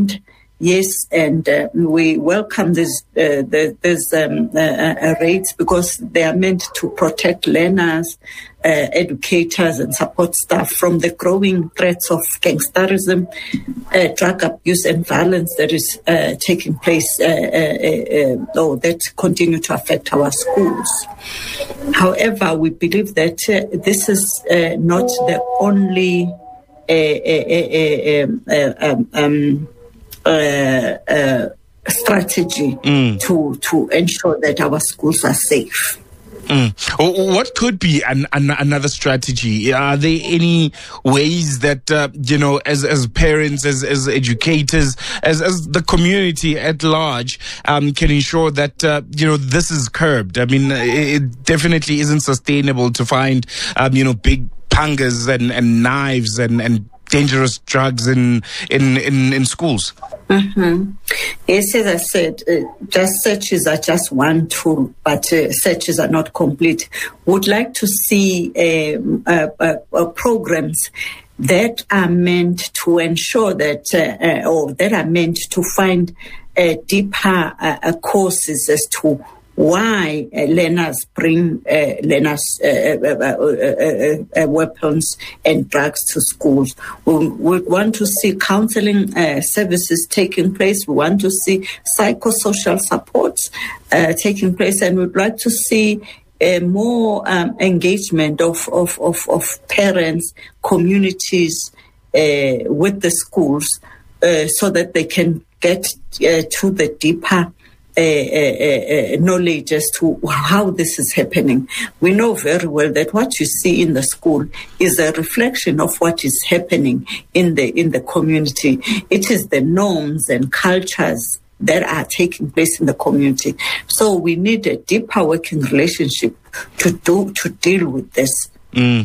Yes, and we welcome these rates because they are meant to protect learners, educators and support staff from the growing threats of gangsterism, drug abuse and violence that is taking place or that continue to affect our schools. However, we believe that this is not the only strategy to ensure that our schools are safe. What could be another strategy? Are there any ways that as parents, as educators, as the community at large, can ensure that this is curbed? I mean, it definitely isn't sustainable to find big pangas and knives and dangerous drugs in schools. Mm-hmm. Yes, as I said, just searches are just one tool, but searches are not complete. Would like to see programs that are meant to ensure that, or that are meant to find deeper causes as to why learners bring weapons and drugs to schools. We want to see counseling services taking place. We want to see psychosocial supports taking place, and we'd like to see more engagement of parents, communities with the schools, so that they can get to the deeper knowledge as to how this is happening. We know very well that what you see in the school is a reflection of what is happening in the community. It is the norms and cultures that are taking place in the community. So we need a deeper working relationship to deal with this. A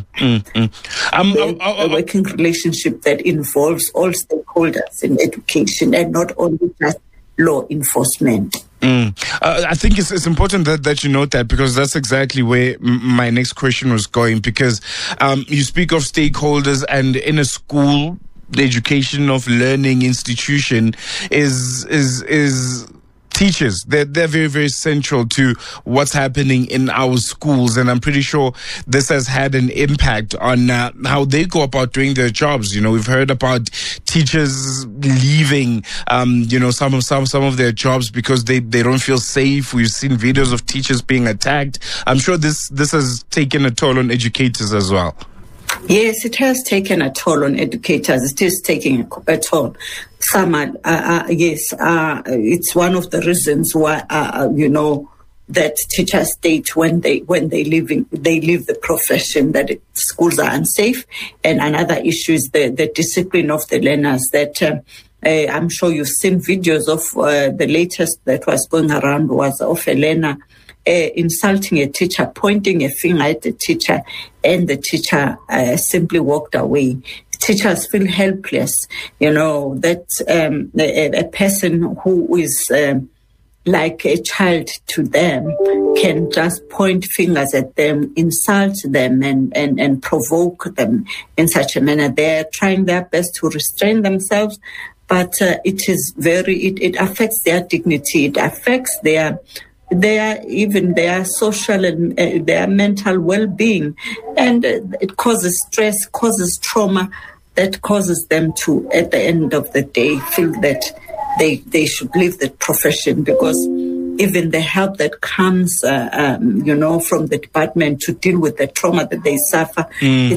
working relationship that involves all stakeholders in education and not only just law enforcement. I think it's important that you note that, because that's exactly where my next question was going, because you speak of stakeholders, and in a school, the education of learning institution is teachers. They're very, very central to what's happening in our schools. And I'm pretty sure this has had an impact on how they go about doing their jobs. We've heard about teachers leaving, some of their jobs because they don't feel safe. We've seen videos of teachers being attacked. I'm sure this has taken a toll on educators as well. Yes, it has taken a toll on educators. It is taking a toll. Some are, it's one of the reasons why, that teachers state when they leave the profession that schools are unsafe. And another issue is the discipline of the learners that, I'm sure you've seen videos of, the latest that was going around was of a learner insulting a teacher, pointing a finger at the teacher, and the teacher simply walked away. Teachers feel helpless, that a person who is like a child to them can just point fingers at them, insult them, and provoke them in such a manner. They're trying their best to restrain themselves, but it affects their dignity. It affects their social and their mental well-being, and it causes stress, causes trauma that causes them to, at the end of the day, feel that they should leave the profession, because even the help that comes, from the department to deal with the trauma that they suffer,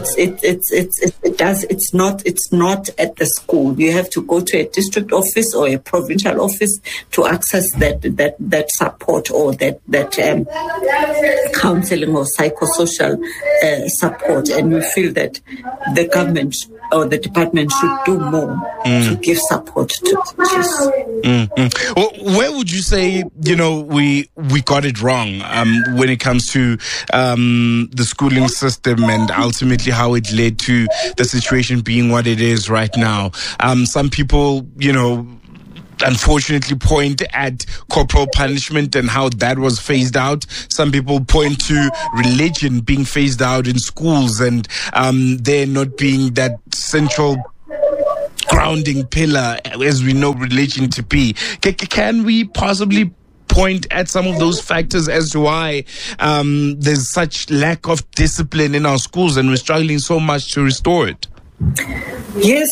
it's not at the school. You have to go to a district office or a provincial office to access that support or that counseling or psychosocial support. And we feel that the government or the department should do more to give support to teachers. Well, where would you say, we got it wrong when it comes to the schooling system and ultimately how it led to the situation being what it is right now? Some people, unfortunately point at corporal punishment and how that was phased out. Some people point to religion being phased out in schools and there not being that central grounding pillar, as we know religion to be. Can we possibly point at some of those factors as to why there's such lack of discipline in our schools and we're struggling so much to restore it? Yes,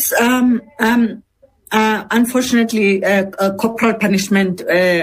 unfortunately, corporal punishment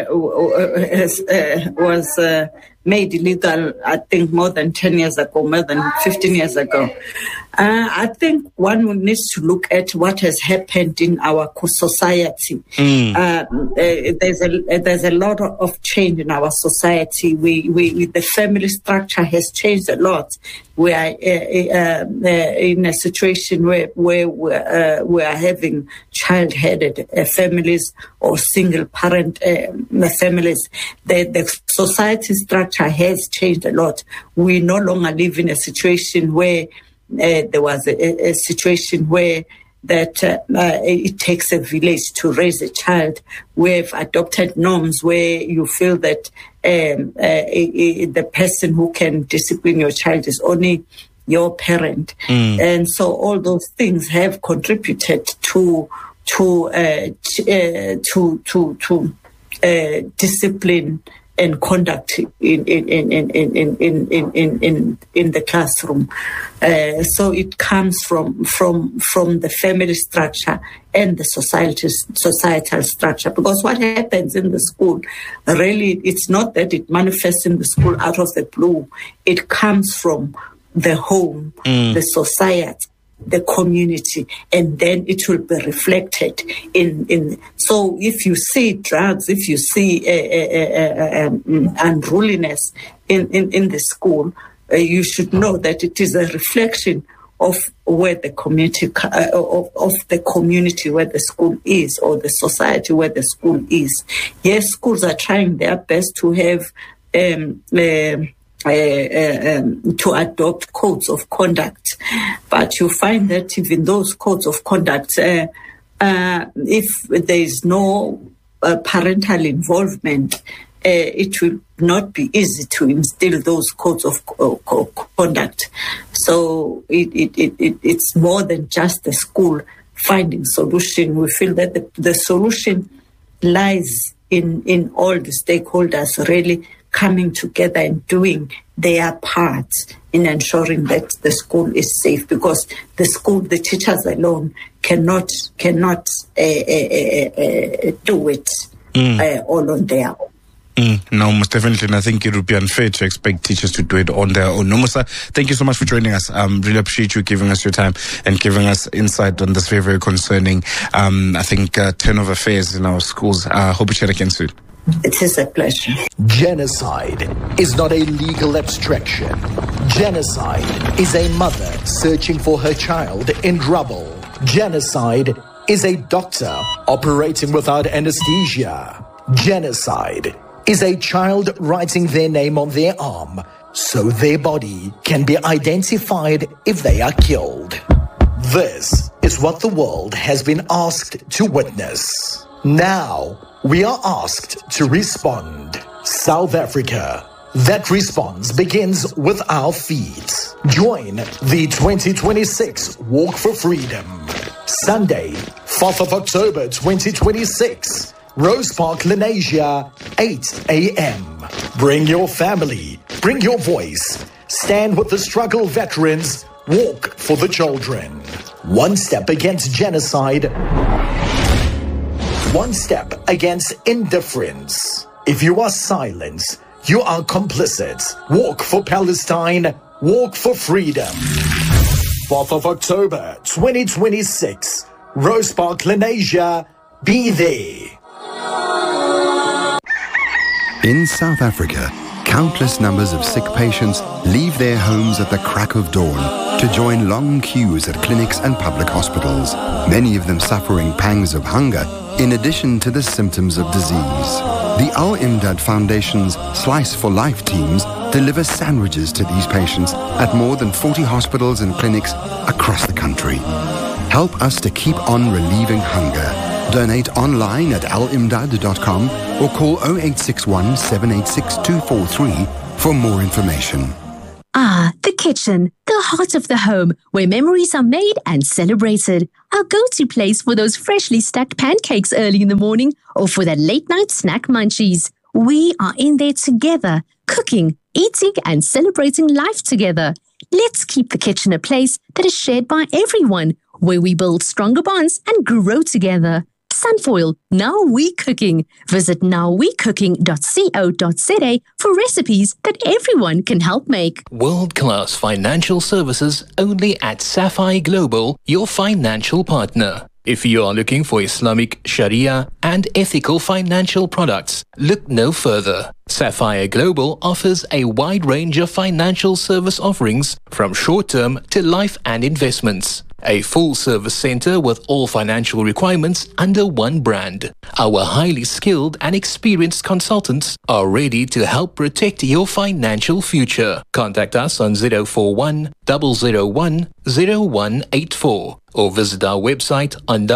was made illegal, I think, more than 10 years ago, more than 15 years ago. I think one needs to look at what has happened in our society. There's a lot of change in our society. The family structure has changed a lot. We are in a situation where we are having child-headed families or single-parent families. The society structure has changed a lot. We no longer live in a situation where there was a situation where that it takes a village to raise a child. We have adopted norms where you feel that the person who can discipline your child is only your parent, and so all those things have contributed to discipline and conduct in the classroom. So it comes from the family structure and the societal structure. Because what happens in the school, really, it's not that it manifests in the school out of the blue. It comes from the home, the society, the community, and then it will be reflected in. So if you see drugs, if you see unruliness in the school, you should know that it is a reflection of where the community of the community where the school is, or the society where the school is. Yes, schools are trying their best to have to adopt codes of conduct, but you find that even those codes of conduct, if there is no parental involvement, it will not be easy to instill those codes of conduct. So it's more than just the school finding solution. We feel that the solution lies in all the stakeholders really coming together and doing their part in ensuring that the school is safe, because the teachers alone cannot do it all on their own. No, most definitely. And I think it would be unfair to expect teachers to do it on their own. Nomusa, thank you so much for joining us. Really appreciate you giving us your time and giving us insight on this very, very concerning, I think, turn of affairs in our schools. Hope we chat again soon. It is a pleasure. Genocide is not a legal abstraction. Genocide is a mother searching for her child in rubble. Genocide is a doctor operating without anesthesia. Genocide is a child writing their name on their arm so their body can be identified if they are killed. This is what the world has been asked to witness. Now, we are asked to respond. South Africa. That response begins with our feet. Join the 2026 Walk for Freedom. Sunday, 4th of October 2026. Rose Park, Lenasia, 8 a.m. Bring your family. Bring your voice. Stand with the struggle veterans. Walk for the children. One step against genocide. One step against indifference. If you are silent, you are complicit. Walk for Palestine. Walk for freedom. 4th of October 2026. Rose Park, Lenasia. Be there. In South Africa, countless numbers of sick patients leave their homes at the crack of dawn to join long queues at clinics and public hospitals, many of them suffering pangs of hunger in addition to the symptoms of disease. The Al Imdad Foundation's Slice for Life teams deliver sandwiches to these patients at more than 40 hospitals and clinics across the country. Help us to keep on relieving hunger. Donate online at alimdad.com or call 0861 786 243 for more information. Ah, the kitchen, the heart of the home, where memories are made and celebrated. Our go-to place for those freshly stacked pancakes early in the morning or for that late-night snack munchies. We are in there together, cooking, eating and celebrating life together. Let's keep the kitchen a place that is shared by everyone, where we build stronger bonds and grow together. Sunfoil, Now We Cooking. Visit nowwecooking.co.za for recipes that everyone can help make. World-class financial services only at Sapphire Global, your financial partner. If you are looking for Islamic, Sharia and ethical financial products, look no further. Sapphire Global offers a wide range of financial service offerings from short-term to life and investments. A full-service center with all financial requirements under one brand. Our highly skilled and experienced consultants are ready to help protect your financial future. Contact us on 041 001 0184 or visit our website on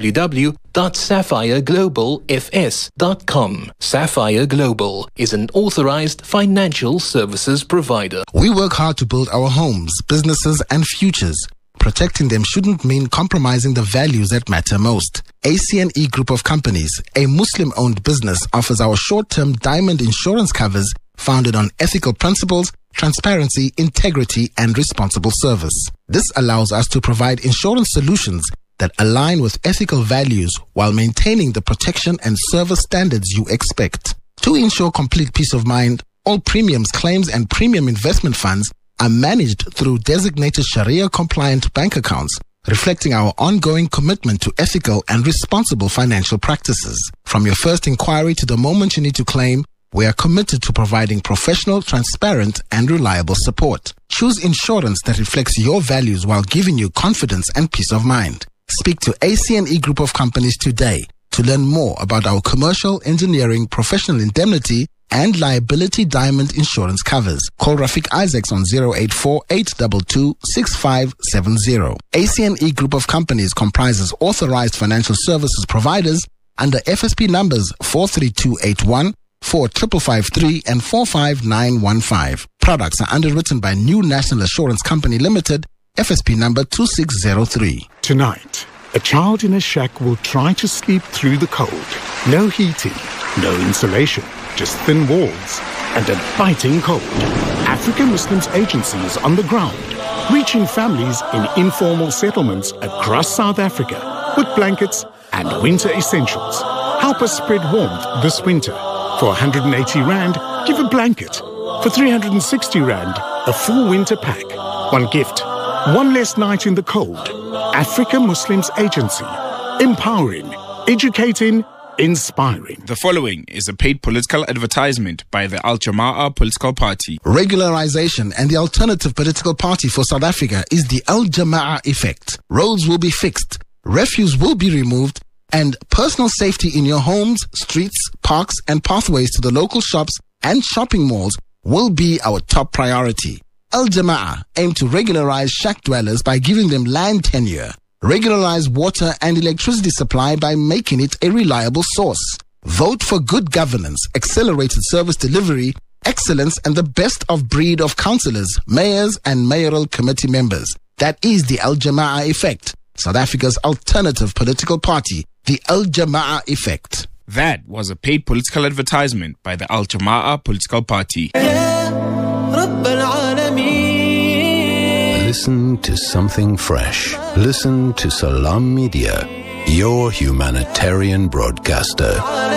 www.sapphireglobalfs.com. Sapphire Global is an authorized financial services provider. We work hard to build our homes, businesses and futures. Protecting them shouldn't mean compromising the values that matter most. ACNE Group of Companies, a Muslim-owned business, offers our short-term diamond insurance covers founded on ethical principles, transparency, integrity, and responsible service. This allows us to provide insurance solutions that align with ethical values while maintaining the protection and service standards you expect. To ensure complete peace of mind, all premiums, claims, and premium investment funds are managed through designated Sharia-compliant bank accounts, reflecting our ongoing commitment to ethical and responsible financial practices. From your first inquiry to the moment you need to claim, we are committed to providing professional, transparent, and reliable support. Choose insurance that reflects your values while giving you confidence and peace of mind. Speak to ACNE Group of Companies today to learn more about our commercial, engineering, professional indemnity, and liability diamond insurance covers. Call Rafiq Isaacs on 084-822-6570. ACNE Group of Companies comprises authorized financial services providers under FSP numbers 43281, 4553 and 45915. Products are underwritten by New National Assurance Company Limited, FSP number 2603. Tonight, a child in a shack will try to sleep through the cold. No heating, no insulation, just thin walls and a biting cold. African Muslims Agency is on the ground, reaching families in informal settlements across South Africa with blankets and winter essentials. Help us spread warmth this winter. For 180 Rand, give a blanket. For 360 Rand, a full winter pack. One gift, one less night in the cold. African Muslims Agency. Empowering, educating, inspiring. The following is a paid political advertisement by the Al Jama'ah political party. Regularization and the alternative political party for South Africa is the Al Jama'ah effect. Roads will be fixed, refuse will be removed, and personal safety in your homes, streets, parks, and pathways to the local shops and shopping malls will be our top priority. Al Jama'ah aim to regularize shack dwellers by giving them land tenure. Regularize water and electricity supply by making it a reliable source. Vote for good governance, accelerated service delivery, excellence, and the best of breed of councillors, mayors, and mayoral committee members. That is the Al Jama'ah effect, South Africa's alternative political party, the Al Jama'ah effect. That was a paid political advertisement by the Al Jama'ah political party. Listen to something fresh. Listen to Salam Media, your humanitarian broadcaster.